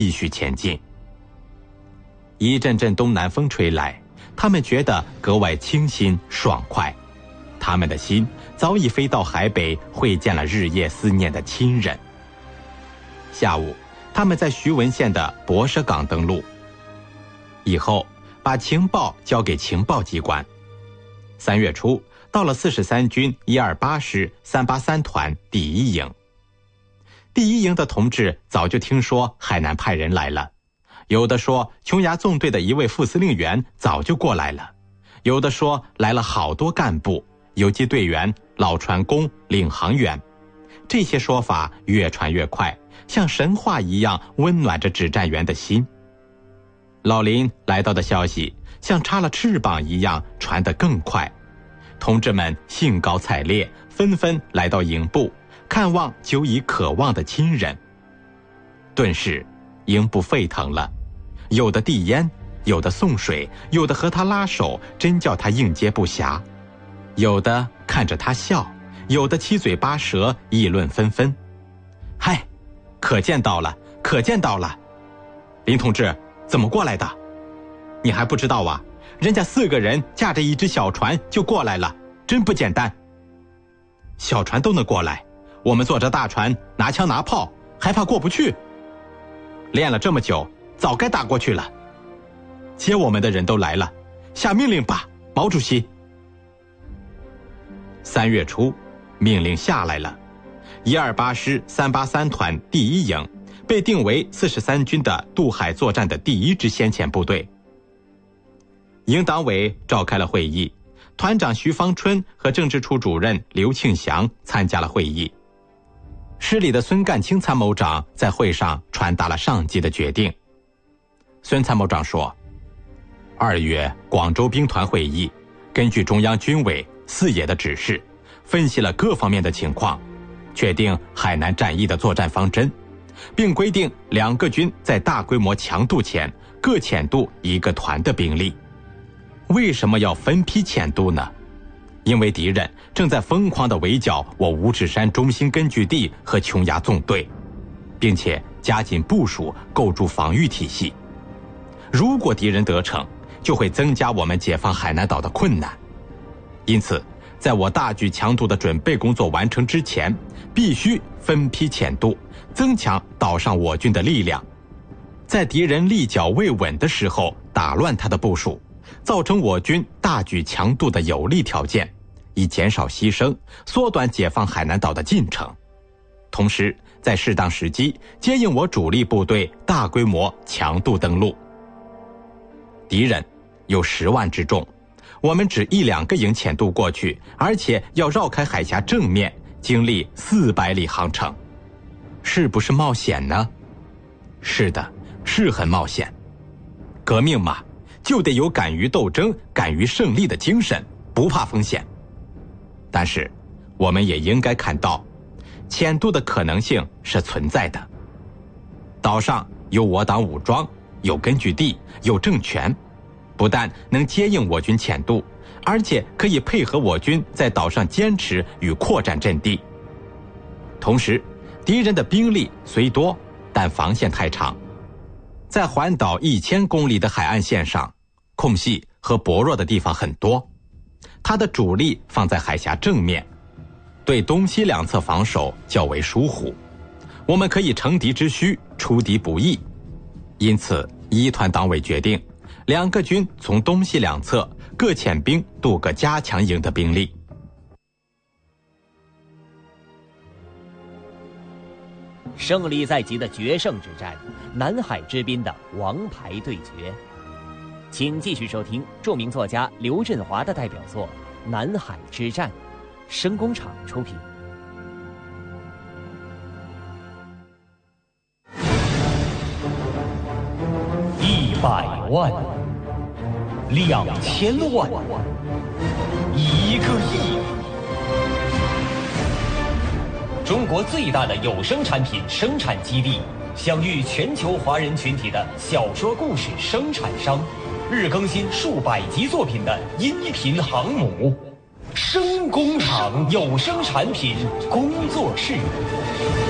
继续前进。一阵阵东南风吹来，他们觉得格外清新爽快，他们的心早已飞到海北，会见了日夜思念的亲人。下午，他们在徐闻县的博社港登陆，以后把情报交给情报机关。3月初，到了43军128师383团第1营。第1营的同志早就听说海南派人来了，有的说琼崖纵队的一位副司令员早就过来了，有的说来了好多干部、游击队员、老船工、领航员。这些说法越传越快，像神话一样温暖着指战员的心。老林来到的消息像插了翅膀一样传得更快，同志们兴高采烈，纷纷来到营部看望久已渴望的亲人。顿时营部沸腾了，有的递烟，有的送水，有的和他拉手，真叫他应接不暇；有的看着他笑，有的七嘴八舌，议论纷纷。嗨，可见到了，可见到了！林同志怎么过来的？你还不知道啊？人家4个人驾着一只小船就过来了，真不简单。小船都能过来，我们坐着大船拿枪拿炮，还怕过不去？练了这么久，早该打过去了。接我们的人都来了，下命令吧，毛主席。3月初，命令下来了。128师383团第1营被定为43军的渡海作战的第1支先遣部队。营党委召开了会议，团长徐方春和政治处主任刘庆祥参加了会议。师里的孙干清参谋长在会上传达了上级的决定。孙参谋长说，2月广州兵团会议根据中央军委4野的指示，分析了各方面的情况，确定海南战役的作战方针，并规定2个军在大规模强渡前各遣渡1个团的兵力。为什么要分批遣渡呢？因为敌人正在疯狂地围剿我五指山中心根据地和琼崖纵队，并且加紧部署构筑防御体系。如果敌人得逞，就会增加我们解放海南岛的困难。因此，在我大举强渡的准备工作完成之前，必须分批遣渡，增强岛上我军的力量，在敌人立脚未稳的时候打乱他的部署，造成我军大举强渡的有利条件，以减少牺牲，缩短解放海南岛的进程。同时，在适当时机接应我主力部队大规模强渡登陆。敌人有10万之众，我们只1-2个营遣渡过去，而且要绕开海峡正面，经历400里航程，是不是冒险呢？是的，是很冒险。革命嘛，就得有敢于斗争、敢于胜利的精神，不怕风险。但是，我们也应该看到，遣渡的可能性是存在的。岛上有我党武装，有根据地，有政权，不但能接应我军遣渡，而且可以配合我军在岛上坚持与扩展阵地。同时，敌人的兵力虽多，但防线太长，在环岛1000公里的海岸线上，空隙和薄弱的地方很多。它的主力放在海峡正面，对东西2侧防守较为疏忽，我们可以乘敌之虚，出敌不意。因此1团党委决定，2个军从东西2侧各遣兵渡个加强营的兵力。 胜利在即的决胜之战，南海之滨的王牌对决。请继续收听著名作家刘振华的代表作《南海之战》，声工厂出品。 100万、2000万、1个亿。中国最大的有声产品生产基地，享誉全球华人群体的小说故事生产商，日更新数百集作品的音频航母，声工厂有声产品工作室。